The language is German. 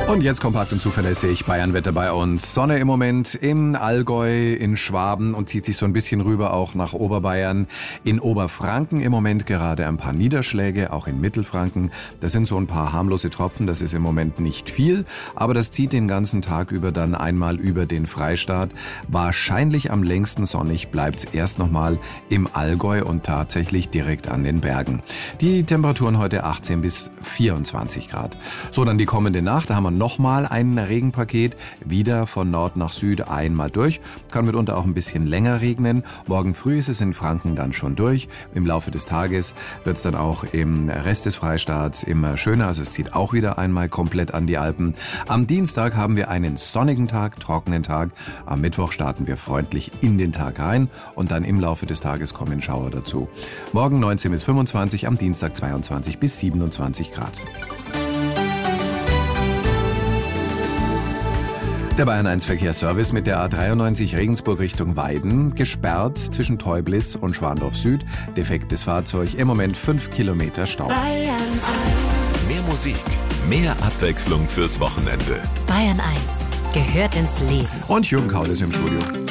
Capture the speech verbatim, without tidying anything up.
Und jetzt kompakt und zuverlässig Bayernwetter bei uns. Sonne im Moment im Allgäu, in Schwaben und zieht sich so ein bisschen rüber auch nach Oberbayern. In Oberfranken im Moment gerade ein paar Niederschläge, auch in Mittelfranken. Das sind so ein paar harmlose Tropfen, das ist im Moment nicht viel, aber das zieht den ganzen Tag über dann einmal über den Freistaat. Wahrscheinlich am längsten sonnig bleibt's erst nochmal im Allgäu und tatsächlich direkt an den Bergen. Die Temperaturen heute achtzehn bis vierundzwanzig Grad. So, dann die kommende Nacht, da haben wir nochmal ein Regenpaket, wieder von Nord nach Süd einmal durch. Kann mitunter auch ein bisschen länger regnen. Morgen früh ist es in Franken dann schon durch. Im Laufe des Tages wird es dann auch im Rest des Freistaats immer schöner. Also es zieht auch wieder einmal komplett an die Alpen. Am Dienstag haben wir einen sonnigen Tag, trockenen Tag. Am Mittwoch starten wir freundlich in den Tag rein und dann im Laufe des Tages kommen Schauer dazu. Morgen neunzehn bis fünfundzwanzig, am Dienstag zweiundzwanzig bis siebenundzwanzig Grad. Der Bayern eins Verkehrsservice mit der A dreiundneunzig Regensburg Richtung Weiden, gesperrt zwischen Teublitz und Schwandorf Süd. Defektes Fahrzeug, im Moment fünf Kilometer Stau. Bayern eins. Mehr Musik, mehr Abwechslung fürs Wochenende. Bayern eins gehört ins Leben. Und Jürgen Kaul ist im Studio.